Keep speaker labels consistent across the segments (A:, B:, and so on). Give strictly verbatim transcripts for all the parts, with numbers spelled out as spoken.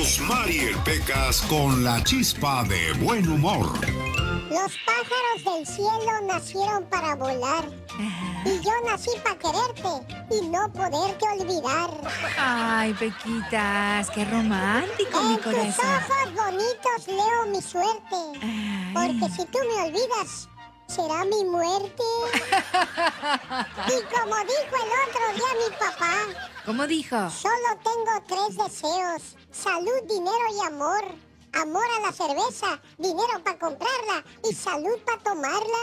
A: Mariel Pecas con la chispa de buen humor.
B: Los pájaros del cielo nacieron para volar. Y yo nací para quererte y no poderte olvidar.
C: Ay, Pequitas, qué romántico, mi corazón.
B: En tus ojos bonitos leo mi suerte.
C: Ay.
B: Porque si tú me olvidas, será mi muerte. Y como dijo el otro día mi papá.
C: ¿Cómo dijo?
B: Solo tengo tres deseos: salud, dinero y amor. Amor a la cerveza, dinero para comprarla y salud para tomarla.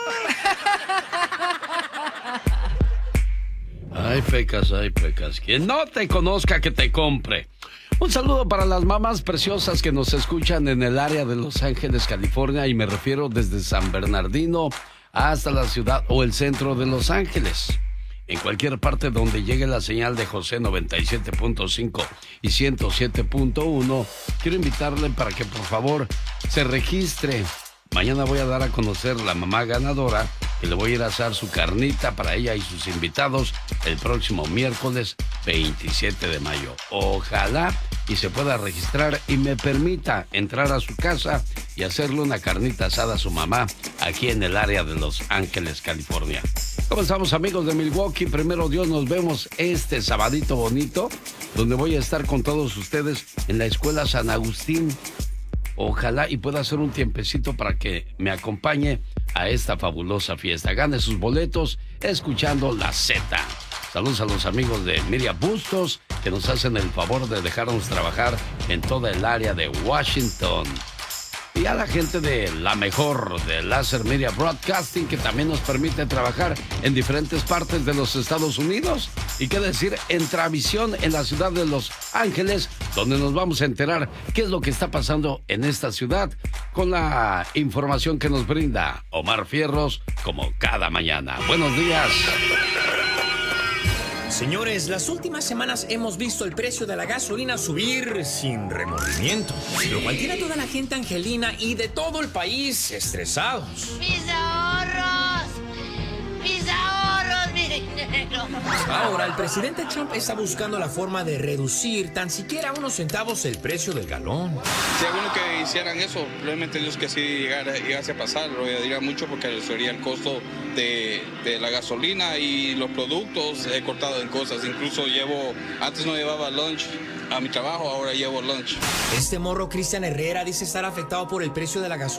D: Ay, Pecas, ay, Pecas. Quien no te conozca, que te compre. Un saludo para las mamás preciosas que nos escuchan en el área de Los Ángeles, California, y me refiero desde San Bernardino hasta la ciudad o el centro de Los Ángeles. En cualquier parte donde llegue la señal de José noventa y siete punto cinco y ciento siete punto uno, quiero invitarle para que por favor se registre. Mañana voy a dar a conocer la mamá ganadora, que le voy a ir a hacer su carnita para ella y sus invitados el próximo miércoles veintisiete de mayo. Ojalá y se pueda registrar y me permita entrar a su casa y hacerle una carnita asada a su mamá aquí en el área de Los Ángeles, California. ¿Cómo estamos, amigos de Milwaukee? Primero Dios, nos vemos este sabadito bonito, donde voy a estar con todos ustedes en la Escuela San Agustín. Ojalá y pueda hacer un tiempecito para que me acompañe a esta fabulosa fiesta. Gane sus boletos escuchando La Z. Saludos a los amigos de Miriam Bustos, que nos hacen el favor de dejarnos trabajar en toda el área de Washington. Y a la gente de la mejor, de Láser Media Broadcasting, que también nos permite trabajar en diferentes partes de los Estados Unidos. Y qué decir, en Travisión, en la ciudad de Los Ángeles, donde nos vamos a enterar qué es lo que está pasando en esta ciudad, con la información que nos brinda Omar Fierros, como cada mañana. Buenos días.
E: Señores, las últimas semanas hemos visto el precio de la gasolina subir sin remordimiento, lo cual tiene a toda la gente angelina y de todo el país estresados.
F: ¡Mis ahorros! ¡Mis ahorros, mi dinero!
E: Ahora, el presidente Trump está buscando la forma de reducir tan siquiera unos centavos el precio del galón.
G: Si alguno que hicieran eso, probablemente Dios que sí llegara, llegase a pasar, lo diría mucho porque sería el costo de, de la gasolina y los productos. He cortado en cosas, incluso llevo, antes no llevaba lunch a mi trabajo, ahora llevo lunch.
E: Este morro Cristian Herrera dice estar afectado por el precio de la gasolina.